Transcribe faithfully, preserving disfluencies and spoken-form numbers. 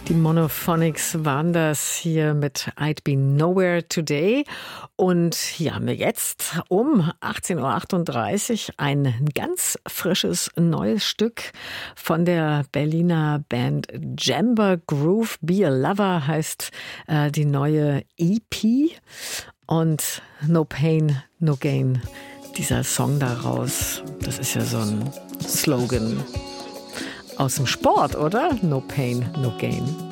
Die Monophonics waren das hier mit I'd Be Nowhere Today. Und hier haben wir jetzt um achtzehn Uhr achtunddreißig ein ganz frisches neues Stück von der Berliner Band Jamber Groove. Be a Lover heißt äh, die neue E P. Und No Pain, No Gain, dieser Song daraus, das ist ja so ein Slogan aus dem Sport, oder? No Pain, No Gain.